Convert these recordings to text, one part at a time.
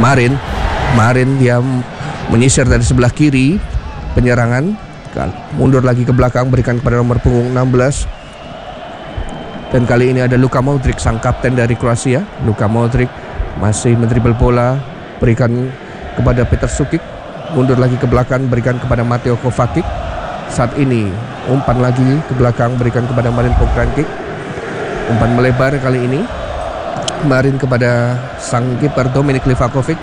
Marin dia menyisir dari sebelah kiri penyerangan, mundur lagi ke belakang, berikan kepada nomor punggung 16. Dan kali ini ada Luka Modric, sang kapten dari Kroasia. Luka Modric masih mendribel bola, berikan kepada Petar Sukic, mundur lagi ke belakang, berikan kepada Mateo Kovacic. Saat ini umpan lagi ke belakang, berikan kepada Marin Pokrancic. Umpan melebar kali ini, Marin kepada sang kiper Dominik Livakovic.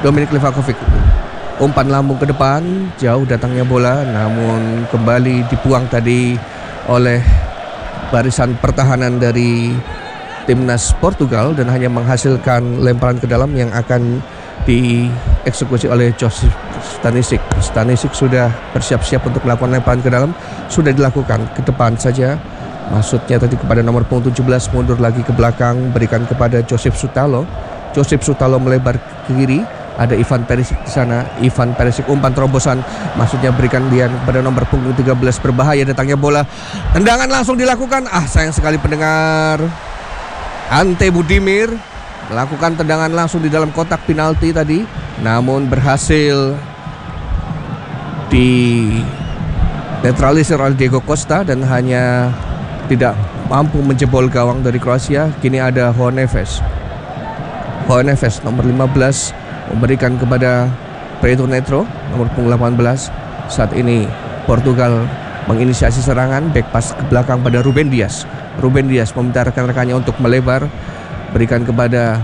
Umpan lambung ke depan, jauh datangnya bola, namun kembali dibuang tadi oleh barisan pertahanan dari timnas Portugal dan hanya menghasilkan lemparan ke dalam yang akan dieksekusi oleh Josip Stanisic. Stanisic sudah bersiap-siap untuk melakukan lemparan ke dalam, sudah dilakukan ke depan saja. Maksudnya tadi kepada nomor punggung 17, mundur lagi ke belakang, berikan kepada Josip Sutalo. Josip Sutalo melebar ke kiri, ada Ivan Perisic di sana. Ivan Perisic umpan terobosan, maksudnya berikan dia kepada nomor punggung 13, berbahaya datangnya bola. Tendangan langsung dilakukan. Sayang sekali pendengar. Ante Budimir melakukan tendangan langsung di dalam kotak penalti tadi, namun berhasil di netralisir oleh Diego Costa dan hanya tidak mampu menjebol gawang dari Kroasia. Kini ada João Neves nomor 15 memberikan kepada Pedro Neto nomor punggung 18. Saat ini Portugal menginisiasi serangan, back pass ke belakang pada Ruben Dias meminta rekan-rekannya untuk melebar, berikan kepada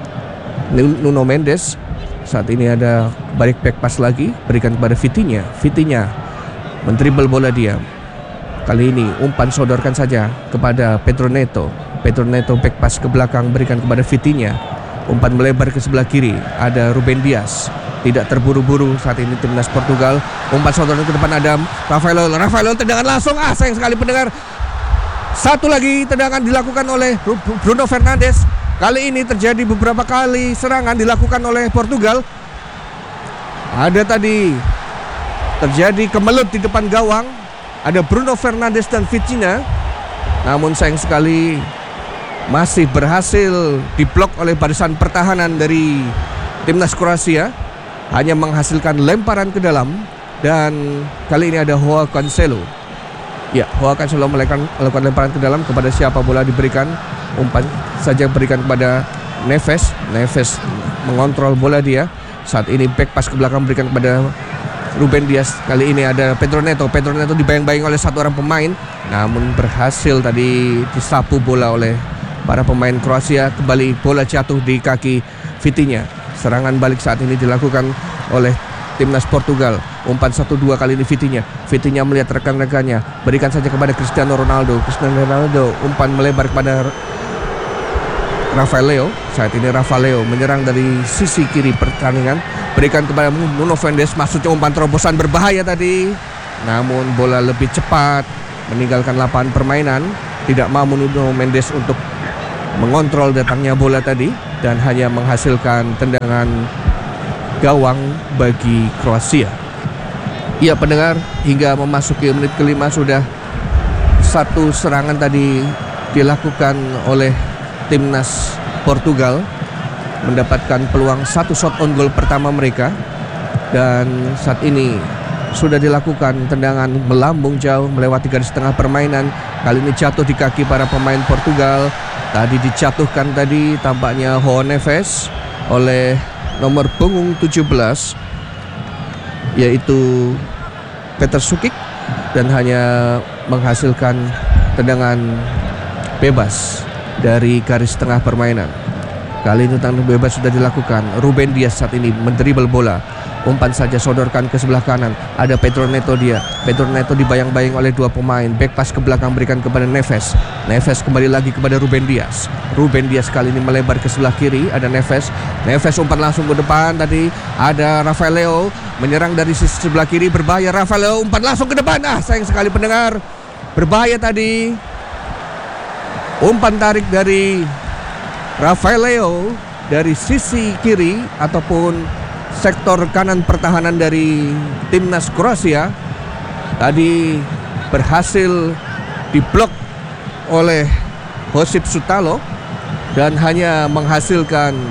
Nuno Mendes. Saat ini ada balik back pass lagi, berikan kepada Vitinha mendribel bola dia. Kali ini umpan sodorkan saja kepada Pedro Neto back pass ke belakang, berikan kepada Vitinha. Umpan melebar ke sebelah kiri, ada Ruben Dias. Tidak terburu-buru saat ini timnas Portugal. Umpan sodorkan ke depan, ada Rafael tendangan langsung. Sayang sekali pendengar. Satu lagi tendangan dilakukan oleh Bruno Fernandes. Kali ini terjadi beberapa kali serangan dilakukan oleh Portugal. Ada tadi terjadi kemelut di depan gawang, ada Bruno Fernandes dan Vitinha. Namun sayang sekali masih berhasil diblok oleh barisan pertahanan dari timnas Kroasia, hanya menghasilkan lemparan ke dalam. Dan kali ini ada Joao Cancelo melakukan lemparan ke dalam. Kepada siapa bola diberikan? Umpan saja berikan kepada Neves mengontrol bola dia. Saat ini back pass ke belakang, berikan kepada Ruben Dias. Kali ini ada Pedro Neto dibayang-bayang oleh satu orang pemain, namun berhasil tadi disapu bola oleh para pemain Kroasia. Kembali bola jatuh di kaki Vitinha. Serangan balik saat ini dilakukan oleh timnas Portugal. Umpan 1-2 kali ini Vitinha melihat rekan-rekannya, berikan saja kepada Cristiano Ronaldo. Umpan melebar kepada Rafael Leo. Saat ini Rafael Leo menyerang dari sisi kiri pertandingan, berikan kepada Nuno Mendes. Maksudnya umpan terobosan berbahaya tadi, namun bola lebih cepat meninggalkan lapangan permainan. Tidak mampu Nuno Mendes untuk mengontrol datangnya bola tadi dan hanya menghasilkan tendangan gawang bagi Kroasia. Ya pendengar, hingga memasuki menit kelima sudah satu serangan tadi dilakukan oleh timnas Portugal, mendapatkan peluang satu shot on goal pertama mereka. Dan saat ini sudah dilakukan tendangan melambung jauh melewati garis tengah permainan. Kali ini jatuh di kaki para pemain Portugal. Tadi dijatuhkan tadi tampaknya João Neves oleh nomor punggung 17, yaitu Petar Sukic, dan hanya menghasilkan tendangan bebas dari garis tengah permainan. Kali ini tendangan bebas sudah dilakukan. Ruben Dias saat ini mendribel bola, umpan saja sodorkan ke sebelah kanan. Ada Pedro Neto dibayang-bayang oleh dua pemain, back pass ke belakang berikan kepada Neves kembali lagi kepada Ruben Dias kali ini melebar ke sebelah kiri. Ada Neves umpan langsung ke depan. Tadi ada Rafael Leo menyerang dari sisi sebelah kiri, berbahaya. Rafael Leo umpan langsung ke depan. Sayang sekali pendengar, berbahaya tadi. Umpan tarik dari Rafael Leo dari sisi kiri ataupun sektor kanan pertahanan dari timnas Kroasia tadi berhasil diblok oleh Josip Sutalo dan hanya menghasilkan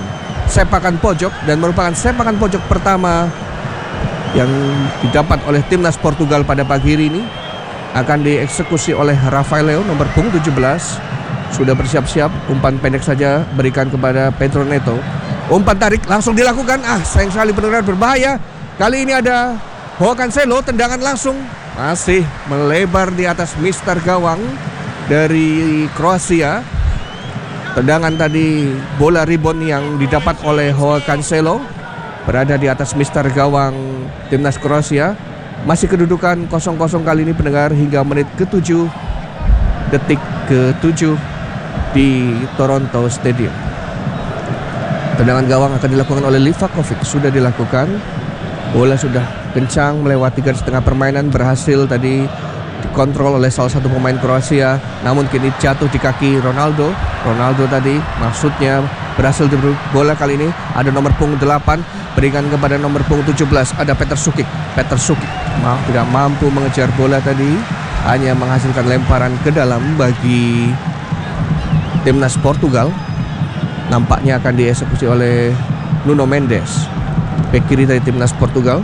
sepakan pojok dan merupakan sepakan pojok pertama yang didapat oleh timnas Portugal pada pagi hari ini. Akan dieksekusi oleh Rafael nomor punggung 17. Sudah bersiap-siap, umpan pendek saja berikan kepada Pedro Neto. Umpan tarik langsung dilakukan. Sayang sekali pendengar, berbahaya. Kali ini ada Joao Cancelo, tendangan langsung masih melebar di atas mister gawang dari Kroasia. Tendangan tadi bola rebound yang didapat oleh Joao Cancelo berada di atas mister gawang timnas Kroasia. Masih kedudukan 0-0 kali ini pendengar hingga menit ke-7, detik ke-7 di Toronto Stadium. Tendangan gawang akan dilakukan oleh Livakovic. Sudah dilakukan. Bola sudah kencang melewati garis tengah permainan, berhasil tadi dikontrol oleh salah satu pemain Kroasia, namun kini jatuh di kaki Ronaldo. Ronaldo tadi maksudnya berhasil diberi bola. Kali ini ada nomor punggung 8 berikan kepada nomor punggung 17, ada Petar Sukic. Petar Sukic tidak mampu mengejar bola tadi, hanya menghasilkan lemparan ke dalam bagi timnas Portugal. Nampaknya akan dieksekusi oleh Nuno Mendes, bek kiri dari timnas Portugal.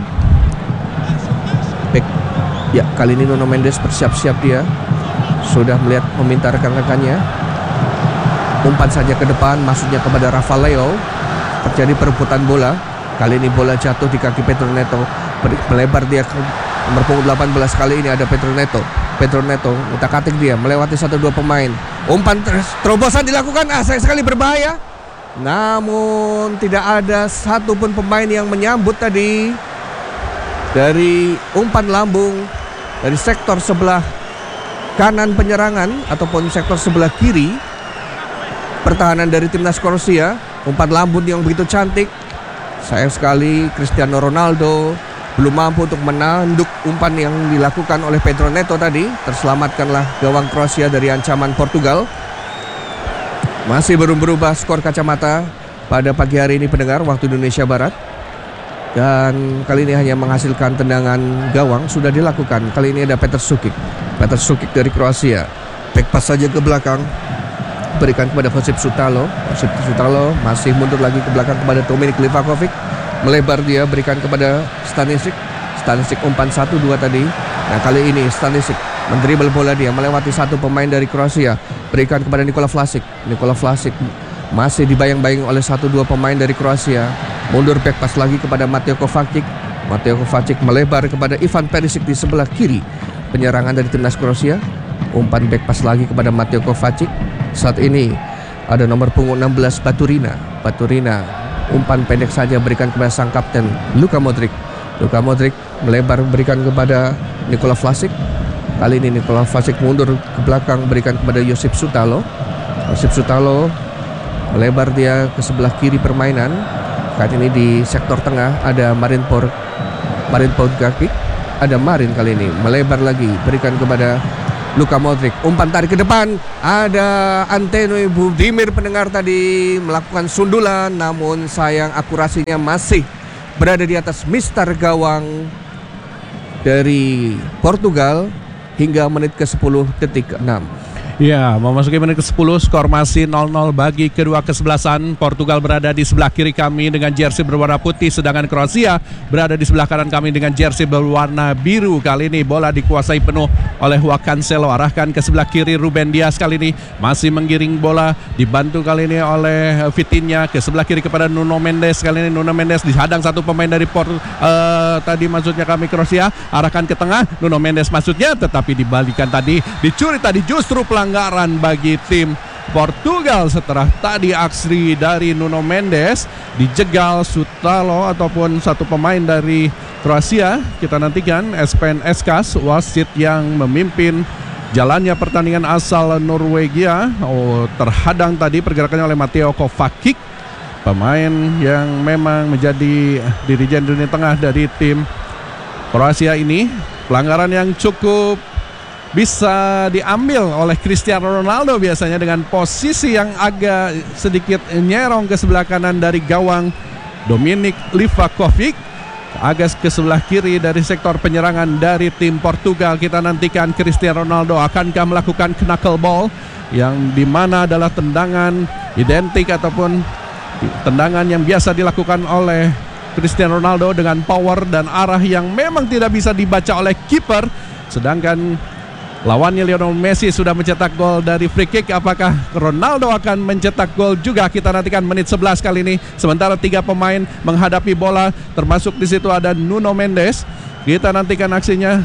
Ya, kali ini Nuno Mendes bersiap-siap, dia sudah melihat meminta rekan-rekannya. Umpan saja ke depan, maksudnya kepada Rafael. Terjadi perebutan bola. Kali ini bola jatuh di kaki Pedro Neto. Melebar dia ke nomor punggung 18. Kali ini ada Pedro Neto. Pedro Neto utak-atik dia melewati 1-2 pemain. Umpan terobosan dilakukan. Sayang sekali, berbahaya. Namun tidak ada satupun pemain yang menyambut tadi dari umpan lambung dari sektor sebelah kanan penyerangan ataupun sektor sebelah kiri pertahanan dari timnas Kroasia. Umpan lambung yang begitu cantik. Sayang sekali Cristiano Ronaldo belum mampu untuk menanduk umpan yang dilakukan oleh Pedro Neto tadi. Terselamatkanlah gawang Kroasia dari ancaman Portugal. Masih belum berubah skor kacamata pada pagi hari ini pendengar, waktu Indonesia Barat. Dan kali ini hanya menghasilkan tendangan gawang sudah dilakukan. Kali ini ada Petar Sukic. Petar Sukic dari Kroasia. Back pass saja ke belakang, berikan kepada Josip Sutalo. Josip Sutalo masih mundur lagi ke belakang kepada Dominik Livakovic. Melebar dia, berikan kepada Stanisic. Stanisic umpan 1-2 tadi. Nah, kali ini Stanisic mendribel bola, dia melewati satu pemain dari Kroasia. Berikan kepada Nikola Vlasic. Nikola Vlasic masih dibayang-bayang oleh 1-2 pemain dari Kroasia. Mundur back pass lagi kepada Mateo Kovacic. Mateo Kovacic melebar kepada Ivan Perisic di sebelah kiri penyerangan dari timnas Kroasia. Umpan back pass lagi kepada Mateo Kovacic. Saat ini ada nomor punggung 16 Baturina. Baturina umpan pendek saja berikan kepada sang kapten Luka Modric. Luka Modric melebar berikan kepada Nikola Vlasic. Kali ini Nikola Vlasic mundur ke belakang berikan kepada Josip Sutalo. Josip Sutalo melebar dia ke sebelah kiri permainan. Kali ini di sektor tengah ada Marin Podgakic. Ada Marin kali ini melebar lagi berikan kepada Luka Modric. Umpan tarik ke depan, ada Antony Budimir pendengar tadi melakukan sundulan, namun sayang akurasinya masih berada di atas mister gawang dari Portugal hingga menit ke-10 detik 6. Ya, memasuki menit ke-10, skor masih 0-0 bagi kedua kesebelasan. Portugal berada di sebelah kiri kami dengan jersey berwarna putih, sedangkan Kroasia berada di sebelah kanan kami dengan jersey berwarna biru. Kali ini bola dikuasai penuh oleh Joao Cancelo, arahkan ke sebelah kiri. Ruben Dias kali ini masih menggiring bola, dibantu kali ini oleh Vitinha ke sebelah kiri kepada Nuno Mendes. Kali ini Nuno Mendes dihadang satu pemain dari tadi maksudnya kami Kroasia, arahkan ke tengah. Nuno Mendes maksudnya, tetapi dibalikan tadi, dicuri tadi, justru pelanggaran bagi tim Portugal setelah tadi aksi dari Nuno Mendes dijegal Sutalo ataupun satu pemain dari Kroasia. Kita nantikan Espen Eskas, wasit yang memimpin jalannya pertandingan asal Norwegia. Terhadang tadi pergerakannya oleh Mateo Kovacic, pemain yang memang menjadi dirijen dunia tengah dari tim Kroasia ini. Pelanggaran yang cukup bisa diambil oleh Cristiano Ronaldo biasanya dengan posisi yang agak sedikit nyerong ke sebelah kanan dari gawang Dominik Livakovic, agak ke sebelah kiri dari sektor penyerangan dari tim Portugal. Kita nantikan Cristiano Ronaldo akankah melakukan knuckle ball yang dimana adalah tendangan identik ataupun Tendangan yang biasa dilakukan oleh Cristiano Ronaldo dengan power dan arah yang memang tidak bisa dibaca oleh kiper. Sedangkan lawannya Lionel Messi sudah mencetak gol dari free kick. Apakah Ronaldo akan mencetak gol juga? Kita nantikan menit 11 kali ini. Sementara 3 pemain menghadapi bola, termasuk di situ ada Nuno Mendes. Kita nantikan aksinya.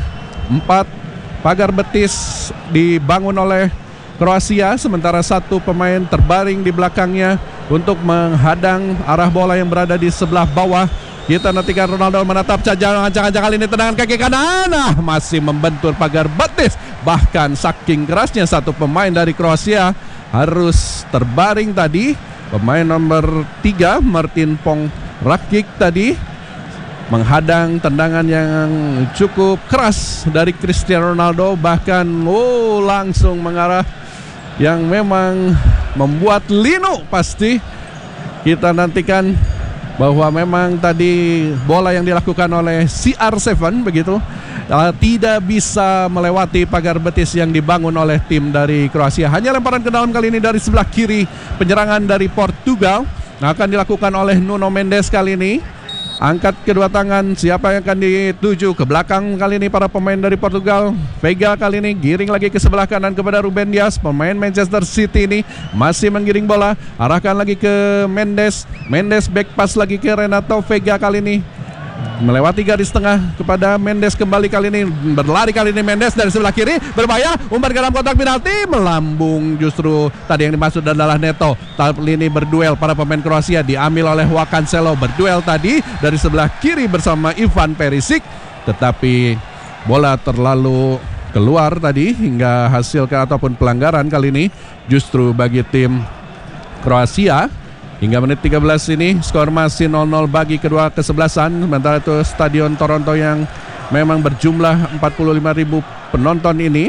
4 pagar betis dibangun oleh Kroasia, sementara 1 pemain terbaring di belakangnya untuk menghadang arah bola yang berada di sebelah bawah. Kita nantikan Ronaldo menatap saja, ancang-ancang kali ini tendangan kaki kanan, masih membentur pagar betis. Bahkan saking kerasnya 1 pemain dari Kroasia harus terbaring tadi. Pemain nomor 3 Martin Pongracic tadi menghadang tendangan yang cukup keras dari Cristiano Ronaldo, bahkan langsung mengarah yang memang membuat linu pasti. Kita nantikan bahwa memang tadi bola yang dilakukan oleh CR7 begitu tidak bisa melewati pagar betis yang dibangun oleh tim dari Kroasia. Hanya lemparan ke dalam kali ini dari sebelah kiri. Penyerangan dari Portugal akan dilakukan oleh Nuno Mendes kali ini. Angkat kedua tangan, siapa yang akan dituju ke belakang kali ini para pemain dari Portugal. Vega kali ini giring lagi ke sebelah kanan kepada Ruben Dias. Pemain Manchester City ini masih menggiring bola, arahkan lagi ke Mendes. Mendes back pass lagi ke Renato Vega kali ini, melewati garis tengah kepada Mendes kembali kali ini. Berlari kali ini Mendes dari sebelah kiri, berbahaya, umpan ke dalam kotak penalti, melambung. Justru tadi yang dimaksud adalah Neto. Kali ini berduel para pemain Kroasia, diambil oleh Joao Cancelo. Berduel tadi dari sebelah kiri bersama Ivan Perisic, tetapi bola terlalu keluar tadi hingga hasilkan ataupun pelanggaran kali ini justru bagi tim Kroasia. Hingga menit 13 ini skor masih 0-0 bagi kedua kesebelasan. Sementara itu Stadion Toronto yang memang berjumlah 45.000 penonton ini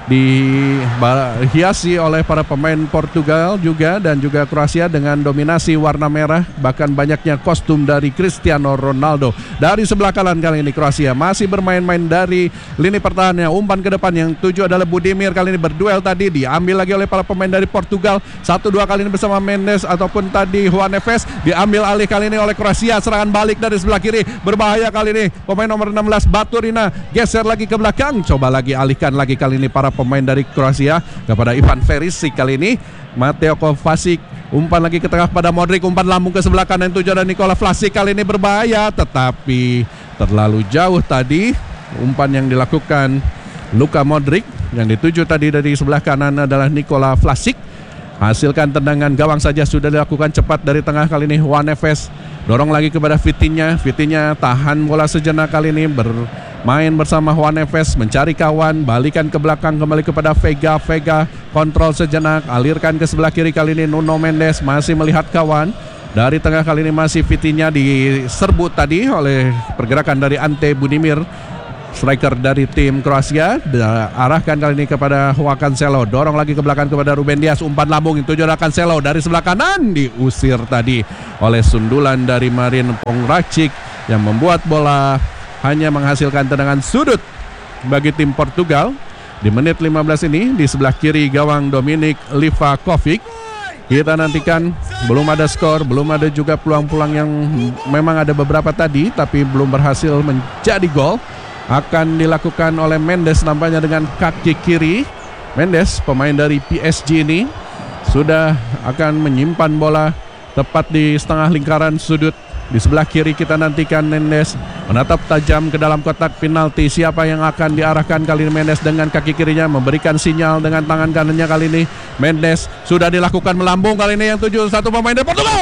dihiasi oleh para pemain Portugal juga dan juga Kroasia dengan dominasi warna merah, bahkan banyaknya kostum dari Cristiano Ronaldo. Dari sebelah kanan kali ini Kroasia masih bermain-main dari lini pertahanannya. Umpan ke depan yang tuju adalah Budimir, kali ini berduel tadi, diambil lagi oleh para pemain dari Portugal. 1-2 kali ini bersama Mendes ataupun tadi Juan Neves, diambil alih kali ini oleh Kroasia. Serangan balik dari sebelah kiri, berbahaya kali ini pemain nomor 16 Baturina, geser lagi ke belakang, coba lagi alihkan lagi kali ini para pemain dari Kroasia kepada Ivan Perisic. Kali ini Mateo Kovacic, umpan lagi ke tengah pada Modric, umpan lambung ke sebelah kanan tujuan Nikola Vlasic, kali ini berbahaya tetapi terlalu jauh tadi umpan yang dilakukan Luka Modric. Yang dituju tadi dari sebelah kanan adalah Nikola Vlasic. Hasilkan tendangan gawang saja sudah dilakukan cepat dari tengah. Kali ini Juan Neves dorong lagi kepada Vitinha. Vitinha tahan bola sejenak, kali ini bermain bersama Juan Neves, mencari kawan, balikan ke belakang kembali kepada Vega. Vega kontrol sejenak, alirkan ke sebelah kiri. Kali ini Nuno Mendes masih melihat kawan. Dari tengah kali ini masih Vitinha, diserbu tadi oleh pergerakan dari Ante Budimir, striker dari tim Kroasia. Arahkan kali ini kepada Joao Cancelo, dorong lagi ke belakang kepada Ruben Dias, umpan lambung itu adalah Cancelo dari sebelah kanan, diusir tadi oleh sundulan dari Martin Pongracic yang membuat bola hanya menghasilkan tendangan sudut bagi tim Portugal. Di menit 15 ini di sebelah kiri gawang Dominik Livakovic. Kita nantikan, belum ada skor, belum ada juga peluang-peluang yang memang ada beberapa tadi tapi belum berhasil menjadi gol. Akan dilakukan oleh Mendes nampaknya dengan kaki kiri. Mendes, pemain dari PSG ini, sudah akan menyimpan bola tepat di setengah lingkaran sudut. Di sebelah kiri kita nantikan Mendes menatap tajam ke dalam kotak penalti. Siapa yang akan diarahkan kali ini? Mendes dengan kaki kirinya memberikan sinyal dengan tangan kanannya kali ini. Mendes sudah dilakukan melambung kali ini yang tuju satu pemain dari Portugal.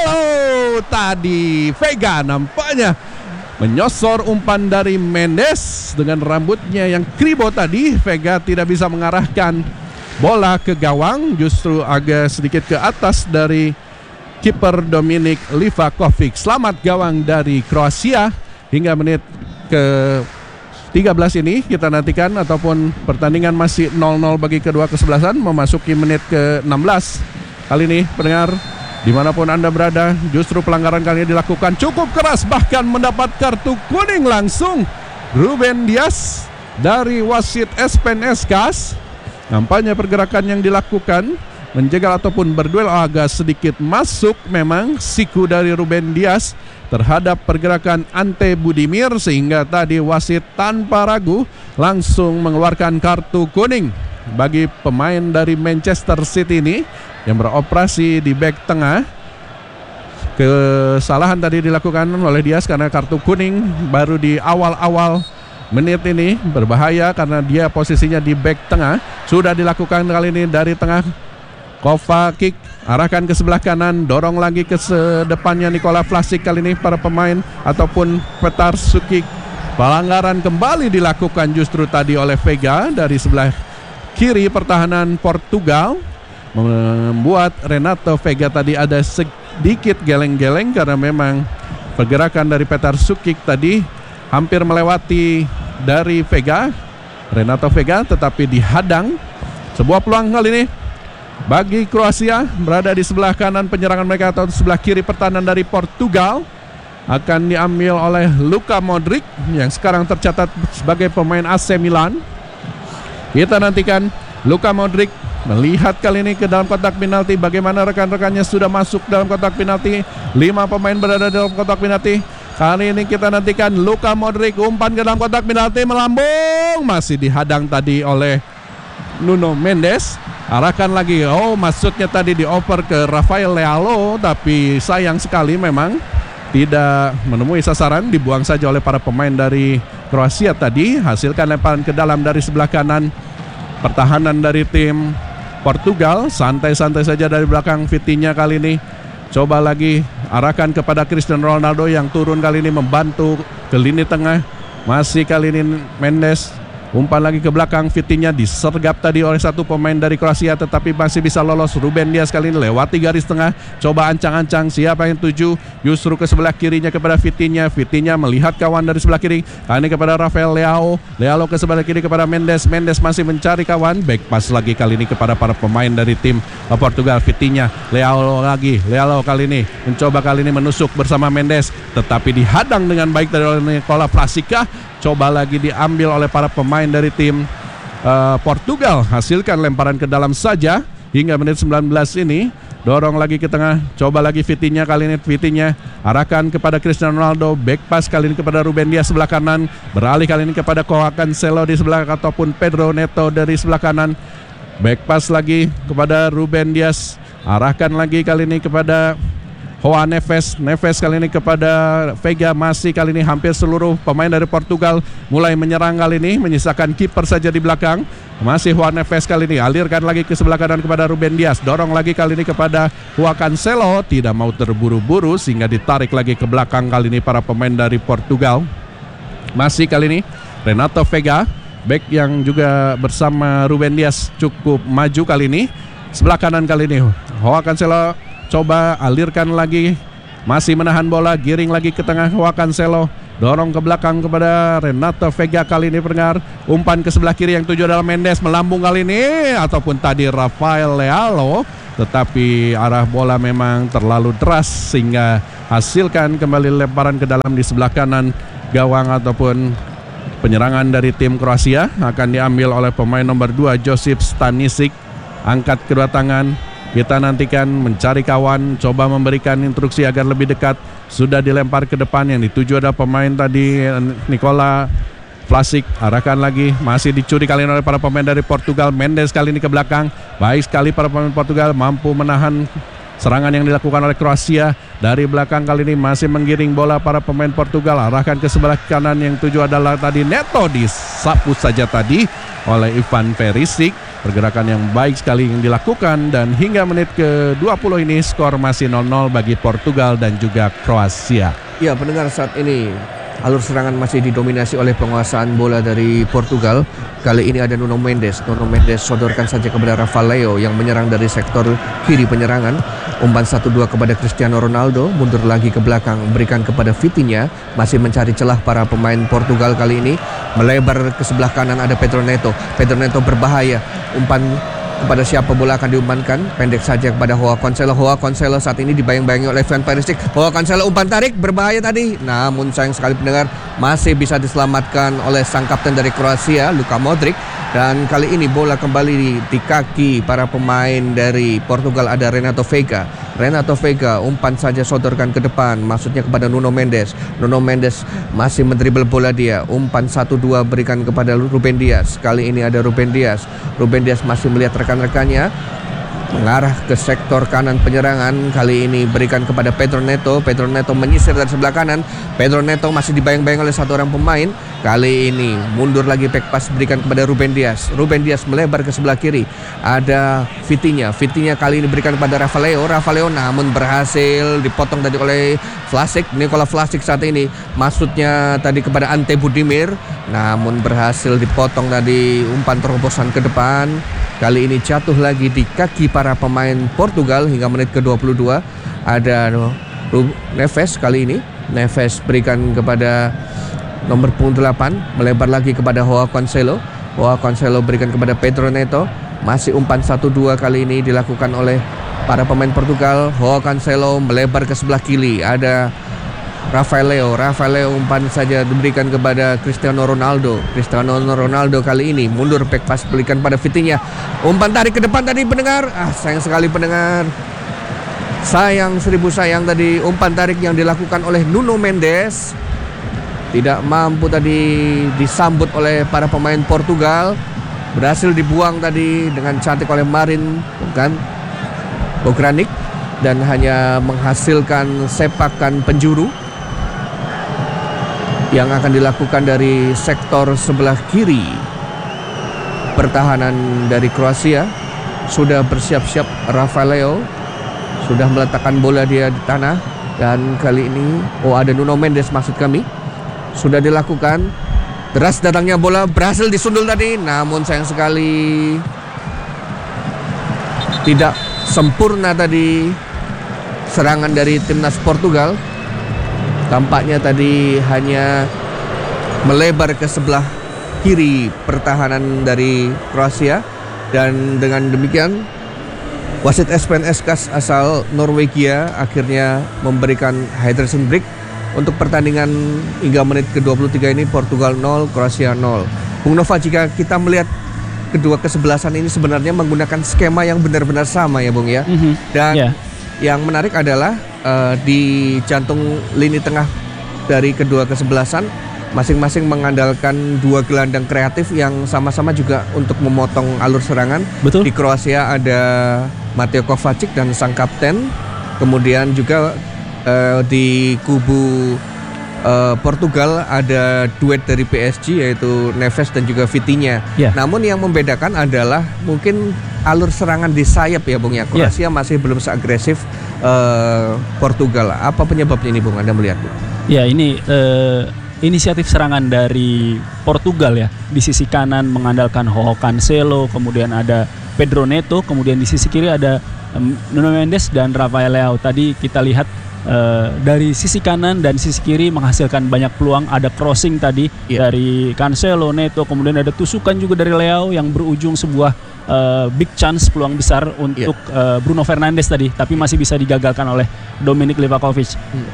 Tadi Vega nampaknya menyosor umpan dari Mendes dengan rambutnya yang kribo tadi. Vega tidak bisa mengarahkan bola ke gawang, justru agak sedikit ke atas dari kiper Dominik Livakovic. Selamat gawang dari Kroasia. Hingga menit ke 13 ini kita nantikan ataupun pertandingan masih 0-0 bagi kedua kesebelasan, memasuki menit ke 16. Kali ini pendengar dimanapun Anda berada, justru pelanggaran kali ini dilakukan cukup keras, bahkan mendapat kartu kuning langsung. Ruben Dias dari wasit Espen Eskas. Nampaknya pergerakan yang dilakukan menjegal ataupun berduel agak sedikit masuk memang siku dari Ruben Dias terhadap pergerakan Ante Budimir, sehingga tadi wasit tanpa ragu langsung mengeluarkan kartu kuning bagi pemain dari Manchester City ini yang beroperasi di bek tengah. Kesalahan tadi dilakukan oleh Dias karena kartu kuning baru di awal-awal menit ini berbahaya karena dia posisinya di bek tengah. Sudah dilakukan kali ini dari tengah. Kovacic arahkan ke sebelah kanan, dorong lagi ke depannya Nikola Vlasic, kali ini para pemain ataupun Petar Sukic. Pelanggaran kembali dilakukan justru tadi oleh Vega dari sebelah kiri pertahanan Portugal, membuat Renato Vega tadi ada sedikit geleng-geleng karena memang pergerakan dari Petar Sukic tadi hampir melewati dari Vega, Renato Vega, tetapi dihadang. Sebuah peluang kali ini bagi Kroasia berada di sebelah kanan penyerangan mereka atau sebelah kiri pertahanan dari Portugal, akan diambil oleh Luka Modric yang sekarang tercatat sebagai pemain AC Milan. Kita nantikan Luka Modric melihat kali ini ke dalam kotak penalti, bagaimana rekan-rekannya sudah masuk dalam kotak penalti. 5 pemain berada dalam kotak penalti. Kali ini kita nantikan Luka Modric umpan ke dalam kotak penalti, melambung, masih dihadang tadi oleh Nuno Mendes. Arahkan lagi, maksudnya tadi dioper ke Rafael Leao, tapi sayang sekali memang tidak menemui sasaran, dibuang saja oleh para pemain dari Kroasia tadi. Hasilkan lemparan ke dalam dari sebelah kanan pertahanan dari tim Portugal. Santai-santai saja dari belakang Vitinha kali ini. Coba lagi arahkan kepada Cristiano Ronaldo yang turun kali ini membantu ke lini tengah. Masih kali ini Mendes, umpan lagi ke belakang, Vitinha disergap tadi oleh satu pemain dari Kroasia tetapi masih bisa lolos. Ruben Dias kali ini lewati garis tengah, coba ancang-ancang siapa yang tuju, justru ke sebelah kirinya kepada Vitinha. Vitinha melihat kawan dari sebelah kiri, kali ini kepada Rafael Leao. Leao ke sebelah kiri kepada Mendes. Mendes masih mencari kawan, back pass lagi kali ini kepada para pemain dari tim Portugal. Vitinha, Leao lagi, Leao kali ini mencoba kali ini menusuk bersama Mendes tetapi dihadang dengan baik dari Nikola Vlasic. Coba lagi diambil oleh para pemain dari tim Portugal. Hasilkan lemparan ke dalam saja hingga menit 19 ini. Dorong lagi ke tengah, coba lagi Vitinha, kali ini Vitinha arahkan kepada Cristiano Ronaldo, back pass kali ini kepada Ruben Dias sebelah kanan, beralih kali ini kepada Joao Cancelo di sebelah ataupun Pedro Neto dari sebelah kanan. Back pass lagi kepada Ruben Dias, arahkan lagi kali ini kepada Joao Neves. Neves kali ini kepada Vega. Masih kali ini hampir seluruh pemain dari Portugal mulai menyerang kali ini, menyisakan kiper saja di belakang. Masih Joao Neves kali ini, alirkan lagi ke sebelah kanan kepada Ruben Dias, dorong lagi kali ini kepada Joao Cancelo, tidak mau terburu-buru sehingga ditarik lagi ke belakang kali ini para pemain dari Portugal. Masih kali ini Renato Vega, back yang juga bersama Ruben Dias cukup maju kali ini. Sebelah kanan kali ini Joao Cancelo, coba alirkan lagi, masih menahan bola, giring lagi ke tengah Joao Cancelo, dorong ke belakang kepada Renato Vega kali ini pendengar, umpan ke sebelah kiri yang tuju adalah Mendes, melambung kali ini ataupun tadi Rafael Leao, tetapi arah bola memang terlalu deras sehingga hasilkan kembali lemparan ke dalam di sebelah kanan gawang ataupun penyerangan dari tim Kroasia. Akan diambil oleh pemain nomor 2 Josip Stanisic. Angkat kedua tangan, kita nantikan mencari kawan, coba memberikan instruksi agar lebih dekat. Sudah dilempar ke depan, yang dituju ada pemain tadi Nikola Vlasic. Arahkan lagi, masih dicuri kali ini oleh para pemain dari Portugal. Mendes kali ini ke belakang, baik sekali para pemain Portugal mampu menahan serangan yang dilakukan oleh Kroasia. Dari belakang kali ini masih menggiring bola para pemain Portugal. Arahkan ke sebelah kanan, yang tuju adalah tadi Neto, disapu saja tadi oleh Ivan Perisic. Pergerakan yang baik sekali yang dilakukan, dan hingga menit ke-20 ini skor masih 0-0 bagi Portugal dan juga Kroasia. Ya, pendengar, saat ini alur serangan masih didominasi oleh penguasaan bola dari Portugal. Kali ini ada Nuno Mendes. Nuno Mendes sodorkan saja kepada Rafael Leao yang menyerang dari sektor kiri penyerangan. Umpan 1-2 kepada Cristiano Ronaldo, mundur lagi ke belakang, berikan kepada Vitinha, masih mencari celah para pemain Portugal kali ini. Melebar ke sebelah kanan ada Pedro Neto. Pedro Neto berbahaya. Umpan kepada siapa bola akan diumpankan, pendek saja kepada Joao Cancelo. Joao Cancelo saat ini dibayang-bayangi oleh Ivan Perisic. Joao Cancelo umpan tarik berbahaya tadi, namun sayang sekali pendengar masih bisa diselamatkan oleh sang kapten dari Kroasia, Luka Modric. Dan kali ini bola kembali di kaki para pemain dari Portugal, ada Renato Veiga. Renato Veiga umpan saja sodorkan ke depan, maksudnya kepada Nuno Mendes. Nuno Mendes masih mendribel bola dia, umpan 1-2 berikan kepada Ruben Dias. Kali ini ada Ruben Dias. Ruben Dias masih melihat rekan-rekannya, mengarah ke sektor kanan penyerangan. Kali ini berikan kepada Pedro Neto. Pedro Neto menyisir dari sebelah kanan. Pedro Neto masih dibayang-bayang oleh satu orang pemain. Kali ini mundur lagi, back pass berikan kepada Ruben Dias. Ruben Dias melebar ke sebelah kiri. Ada Vitinha. Vitinha kali ini berikan kepada Rafael. Rafael namun berhasil dipotong tadi oleh Vlasic. Nikola Vlasic saat ini maksudnya tadi kepada Ante Budimir, namun berhasil dipotong tadi umpan terobosan ke depan. Kali ini jatuh lagi di kaki para pemain Portugal hingga menit ke-22. Ada Neves kali ini. Neves berikan kepada nomor punggung 8, melebar lagi kepada Joao Cancelo. Joao Cancelo berikan kepada Pedro Neto. Masih umpan 1-2 kali ini dilakukan oleh para pemain Portugal. Joao Cancelo melebar ke sebelah kiri. Ada Rafael Leo umpan saja diberikan kepada Cristiano Ronaldo. Cristiano Ronaldo kali ini mundur, back pass berikan pada Vitinha. Umpan tarik ke depan tadi pendengar. Sayang sekali pendengar. Sayang seribu sayang tadi umpan tarik yang dilakukan oleh Nuno Mendes tidak mampu tadi disambut oleh para pemain Portugal. Berhasil dibuang tadi dengan cantik oleh Marin Bogranic dan hanya menghasilkan sepakan penjuru yang akan dilakukan dari sektor sebelah kiri. Pertahanan dari Kroasia sudah bersiap-siap. Rafael Leo sudah meletakkan bola dia di tanah. Dan kali ini ada Nuno Mendes maksud kami. Sudah dilakukan. Deras datangnya bola, berhasil disundul tadi, namun sayang sekali tidak sempurna tadi serangan dari timnas Portugal. Tampaknya tadi hanya melebar ke sebelah kiri pertahanan dari Kroasia. Dan dengan demikian wasit Espen Eskas asal Norwegia akhirnya memberikan hydration break untuk pertandingan hingga menit ke-23 ini. Portugal 0, Kroasia 0. Bung Nova, jika kita melihat kedua kesebelasan ini sebenarnya menggunakan skema yang benar-benar sama ya Bung ya. Dan yang menarik adalah di jantung lini tengah dari kedua kesebelasan masing-masing mengandalkan dua gelandang kreatif yang sama-sama juga untuk memotong alur serangan. Betul. Di Kroasia ada Mateo Kovacic dan sang kapten. Kemudian juga di kubu Portugal ada duet dari PSG yaitu Neves dan juga Vitinha. Namun yang membedakan adalah mungkin alur serangan di sayap ya Bung ya. Kroasia masih belum seagresif Portugal. Apa penyebabnya ini Bung, Anda melihat? Ya, ini inisiatif serangan dari Portugal ya. Di sisi kanan mengandalkan Joao Cancelo, kemudian ada Pedro Neto, kemudian di sisi kiri ada Nuno Mendes dan Rafael Leao. Tadi kita lihat dari sisi kanan dan sisi kiri menghasilkan banyak peluang. Ada crossing tadi dari Cancelo, Neto, kemudian ada tusukan juga dari Leao yang berujung sebuah big chance, peluang besar untuk Bruno Fernandes tadi, tapi masih bisa digagalkan oleh Dominik Livakovic.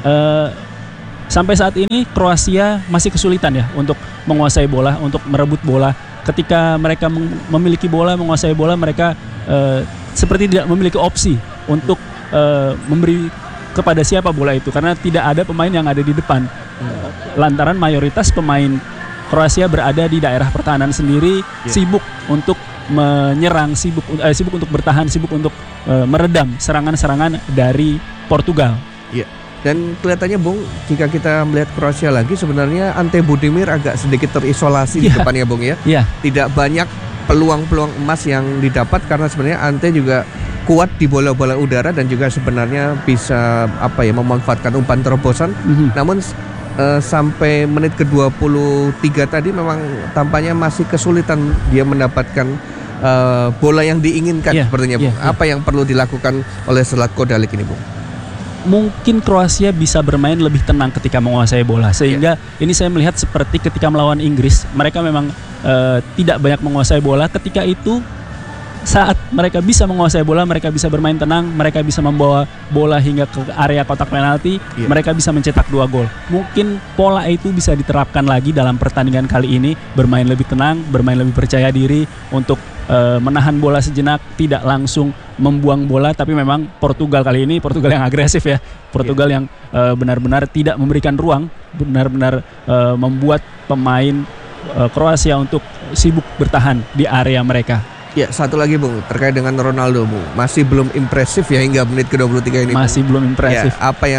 Sampai saat ini Kroasia masih kesulitan ya untuk menguasai bola, untuk merebut bola. Ketika mereka memiliki bola, menguasai bola, mereka seperti tidak memiliki opsi untuk memberi kepada siapa bola itu, karena tidak ada pemain yang ada di depan. Lantaran mayoritas pemain Kroasia berada di daerah pertahanan sendiri, sibuk untuk menyerang, sibuk untuk bertahan, sibuk untuk meredam serangan-serangan dari Portugal. Dan kelihatannya Bung, jika kita melihat Kroasia lagi, sebenarnya Ante Budimir agak sedikit terisolasi di depannya Bung ya. Tidak banyak peluang-peluang emas yang didapat karena sebenarnya Ante juga kuat di bola-bola udara dan juga sebenarnya bisa memanfaatkan umpan terobosan. Namun sampai menit ke-23 tadi memang tampaknya masih kesulitan dia mendapatkan bola yang diinginkan sepertinya Bung. Apa yang perlu dilakukan oleh Zlatko Dalic ini Bung? Mungkin Kroasia bisa bermain lebih tenang ketika menguasai bola, sehingga ini saya melihat seperti ketika melawan Inggris, mereka memang tidak banyak menguasai bola. Ketika itu saat mereka bisa menguasai bola, mereka bisa bermain tenang, mereka bisa membawa bola hingga ke area kotak penalti, mereka bisa mencetak 2 gol. Mungkin pola itu bisa diterapkan lagi dalam pertandingan kali ini, bermain lebih tenang, bermain lebih percaya diri untuk menahan bola sejenak, tidak langsung membuang bola, tapi memang Portugal kali ini Portugal yang agresif ya. Portugal yang benar-benar tidak memberikan ruang, benar-benar membuat pemain Kroasia untuk sibuk bertahan di area mereka. Ya, satu lagi Bung, terkait dengan Ronaldo Bung, masih belum impresif ya hingga menit ke-23 ini. Masih belum impresif. Ya, apa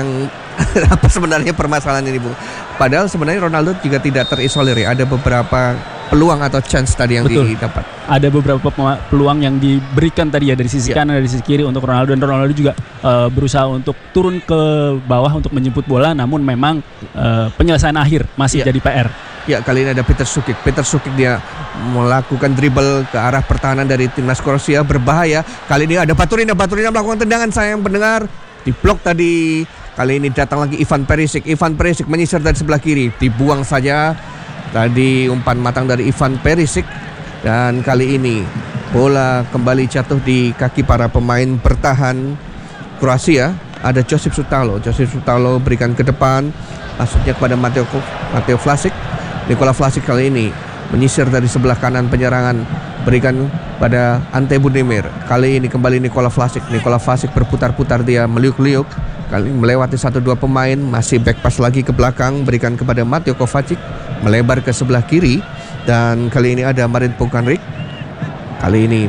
sebenarnya permasalahan ini Bung? Padahal sebenarnya Ronaldo juga tidak terisolir ya, ada beberapa peluang atau chance tadi yang didapat. Ada beberapa peluang yang diberikan tadi ya dari sisi kanan, dari sisi kiri untuk Ronaldo, dan Ronaldo juga berusaha untuk turun ke bawah untuk menjemput bola, namun memang penyelesaian akhir masih jadi PR. Ya, kali ini ada Peter Sukic. Peter Sukic dia melakukan dribble ke arah pertahanan dari timnas Kroasia, berbahaya. Kali ini ada Baturina melakukan tendangan, sayang pendengar, diblok tadi. Kali ini datang lagi Ivan Perisic menyisir dari sebelah kiri, dibuang saja. Tadi umpan matang dari Ivan Perisic, dan kali ini bola kembali jatuh di kaki para pemain bertahan Kroasia. Ada Josip Sutalo berikan ke depan, masuknya kepada Mateo Vlasic. Nikola Vlasic kali ini menyisir dari sebelah kanan penyerangan, berikan pada Ante Budimir. Kali ini kembali Nikola Vlasic berputar-putar, dia meliuk-liuk, kali ini melewati 1-2 pemain, masih back pass lagi ke belakang, berikan kepada Mateo Kovacic, melebar ke sebelah kiri, dan kali ini ada Marin Pukanrik. Kali ini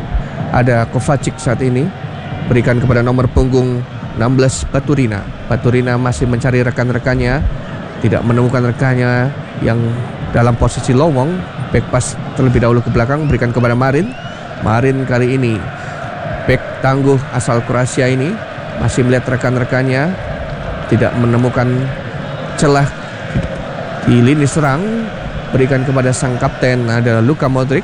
ada Kovacic saat ini, berikan kepada nomor punggung 16 Baturina masih mencari rekan-rekannya, tidak menemukan rekannya yang dalam posisi lowong. Back pass terlebih dahulu ke belakang, berikan kepada Marin kali ini back tangguh asal Kroasia ini masih melihat rekan-rekannya, tidak menemukan celah di lini serang, berikan kepada sang kapten ada Luka Modric.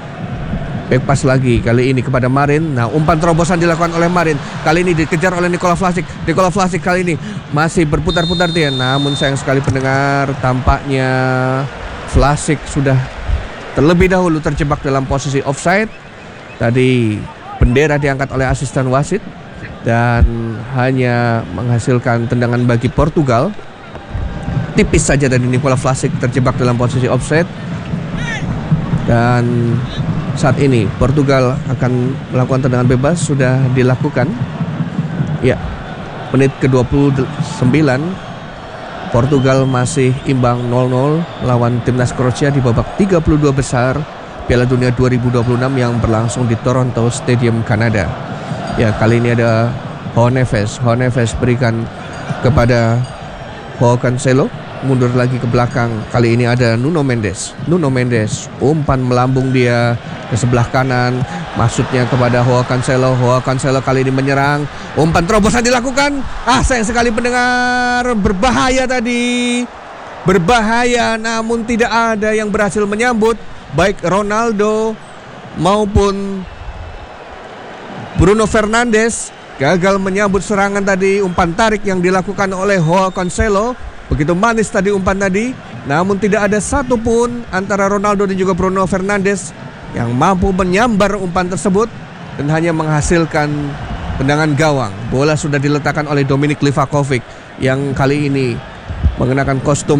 Back pass lagi kali ini kepada Marin. Nah, umpan terobosan dilakukan oleh Marin. Kali ini dikejar oleh Nikola Vlasic kali ini masih berputar-putar dia. Namun sayang sekali pendengar, tampaknya Vlasic sudah terlebih dahulu terjebak dalam posisi offside. Tadi bendera diangkat oleh asisten wasit dan hanya menghasilkan tendangan bagi Portugal. Tipis saja dari Nikola Vlasic terjebak dalam posisi offside. Dan saat ini Portugal akan melakukan tendangan bebas, sudah dilakukan. Ya, menit ke-29, Portugal masih imbang 0-0 lawan timnas Kroasia di babak 32 besar Piala Dunia 2026 yang berlangsung di Toronto Stadium, Kanada. Ya, kali ini ada João Neves berikan kepada João Cancelo, mundur lagi ke belakang. Kali ini ada Nuno Mendes, umpan melambung dia ke sebelah kanan, maksudnya kepada João Cancelo kali ini menyerang, umpan terobosan dilakukan. Sayang sekali pendengar, berbahaya namun tidak ada yang berhasil menyambut, baik Ronaldo maupun Bruno Fernandes gagal menyambut serangan tadi. Umpan tarik yang dilakukan oleh João Cancelo, begitu manis tadi umpan tadi, namun tidak ada satupun antara Ronaldo dan juga Bruno Fernandes yang mampu menyambar umpan tersebut dan hanya menghasilkan tendangan gawang. Bola sudah diletakkan oleh Dominik Livakovic yang kali ini mengenakan kostum